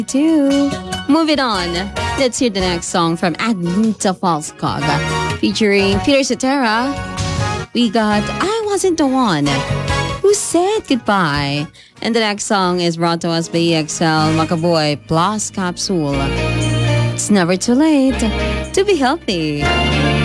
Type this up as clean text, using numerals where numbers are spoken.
Two. Moving on. Let's hear the next song from Anita Falskog featuring Peter Cetera. We got I Wasn't the One Who Said Goodbye. And the next song is brought to us by EXL Macaboy Plus Capsule. It's never too late to be healthy.